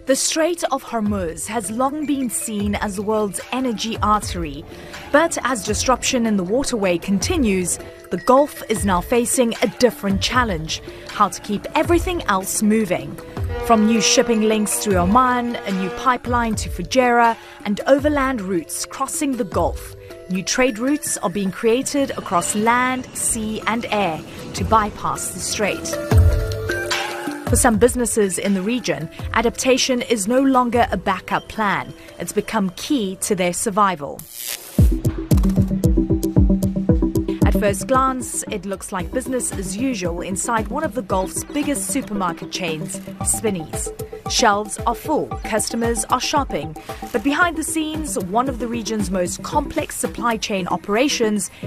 The Strait of Hormuz has long been seen as the world's energy artery, but as disruption in the waterway continues, the Gulf is now facing a different challenge: how to keep everything else moving. From new shipping links through Oman, a new pipeline to Fujairah, and overland routes crossing the Gulf, new trade routes are being created across land, sea and air to bypass the strait. For some businesses in the region, adaptation is no longer a backup plan. It's become key to their survival. At first glance, it looks like business as usual inside one of the Gulf's biggest supermarket chains, Spinneys. Shelves are full, customers are shopping, but behind the scenes, one of the region's most complex supply chain operations